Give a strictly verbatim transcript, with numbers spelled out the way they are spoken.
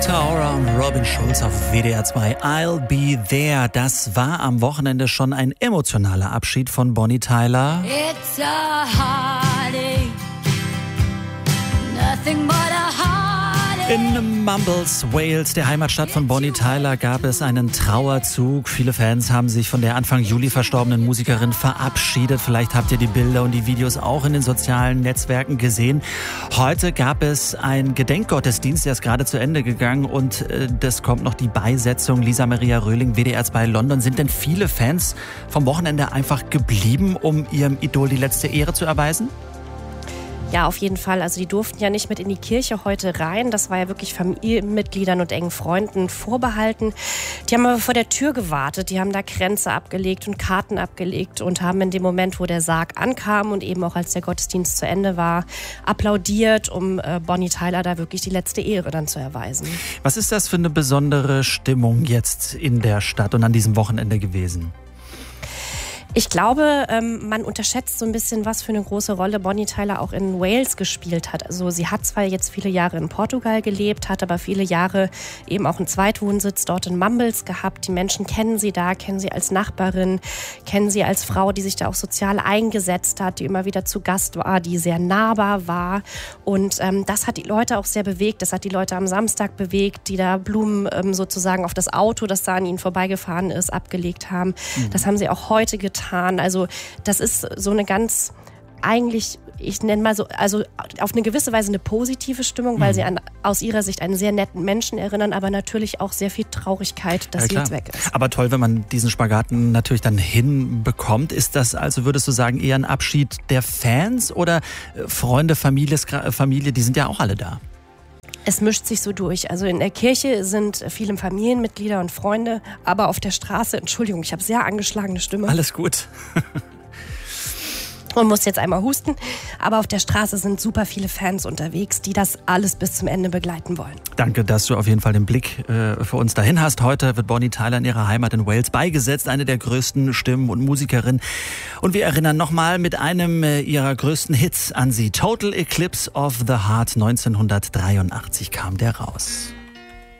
Rita Ora und Robin Schulz auf W D R zwei. I'll Be There. Das war am Wochenende schon ein emotionaler Abschied von Bonnie Tyler. It's a heartache, nothing but a heartache. In Mumbles, Wales, der Heimatstadt von Bonnie Tyler, gab es einen Trauerzug. Viele Fans haben sich von der Anfang Juli verstorbenen Musikerin verabschiedet. Vielleicht habt ihr die Bilder und die Videos auch in den sozialen Netzwerken gesehen. Heute gab es einen Gedenkgottesdienst, der ist gerade zu Ende gegangen und äh, das kommt noch die Beisetzung. Lisa Maria Röhling, W D R zwei London. Sind denn viele Fans vom Wochenende einfach geblieben, um ihrem Idol die letzte Ehre zu erweisen? Ja, auf jeden Fall. Also die durften ja nicht mit in die Kirche heute rein. Das war ja wirklich Familienmitgliedern und engen Freunden vorbehalten. Die haben aber vor der Tür gewartet. Die haben da Kränze abgelegt und Karten abgelegt und haben in dem Moment, wo der Sarg ankam und eben auch als der Gottesdienst zu Ende war, applaudiert, um äh, Bonnie Tyler da wirklich die letzte Ehre dann zu erweisen. Was ist das für eine besondere Stimmung jetzt in der Stadt und an diesem Wochenende gewesen? Ich glaube, ähm, man unterschätzt so ein bisschen, was für eine große Rolle Bonnie Tyler auch in Wales gespielt hat. Also sie hat zwar jetzt viele Jahre in Portugal gelebt, hat aber viele Jahre eben auch einen Zweitwohnsitz dort in Mumbles gehabt. Die Menschen kennen sie da, kennen sie als Nachbarin, kennen sie als Frau, die sich da auch sozial eingesetzt hat, die immer wieder zu Gast war, die sehr nahbar war. Und ähm, das hat die Leute auch sehr bewegt. Das hat die Leute am Samstag bewegt, die da Blumen ähm, sozusagen auf das Auto, das da an ihnen vorbeigefahren ist, abgelegt haben. Mhm. Das haben sie auch heute getan. Also das ist so eine ganz, eigentlich, ich nenne mal so, also auf eine gewisse Weise eine positive Stimmung, weil mhm. sie an, aus ihrer Sicht einen sehr netten Menschen erinnern, aber natürlich auch sehr viel Traurigkeit, dass ja, sie jetzt weg ist. Aber toll, wenn man diesen Spagaten natürlich dann hinbekommt. Ist das also, würdest du sagen, eher ein Abschied der Fans oder Freunde, Familie, Familie, die sind ja auch alle da? Es mischt sich so durch. Also in der Kirche sind viele Familienmitglieder und Freunde, aber auf der Straße, Entschuldigung, ich habe sehr angeschlagene Stimme. Alles gut. Und muss jetzt einmal husten. Aber auf der Straße sind super viele Fans unterwegs, die das alles bis zum Ende begleiten wollen. Danke, dass du auf jeden Fall den Blick äh, für uns dahin hast. Heute wird Bonnie Tyler in ihrer Heimat in Wales beigesetzt, eine der größten Stimmen und Musikerinnen. Und wir erinnern nochmal mit einem äh, ihrer größten Hits an sie. Total Eclipse of the Heart, neunzehnhundertdreiundachtzig kam der raus.